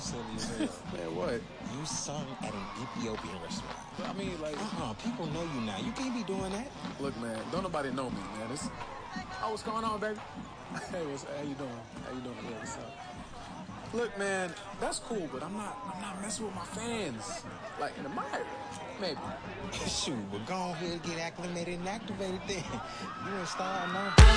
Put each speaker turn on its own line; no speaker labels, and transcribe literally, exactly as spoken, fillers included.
silly as hell.
Man, what?
You sung at an Ethiopian restaurant.
I mean, like...
Uh-uh, people know you now. You can't be doing that.
Look, man, don't nobody know me, man. It's... Oh, what's going on, baby? Hey, what's... How you doing? How you doing? Yeah, what's up? Look, man, that's cool, but I'm not I'm not messing with my fans. Like, in the Myra, maybe.
Shoot, but go ahead and get acclimated and activated then. You a star, I know.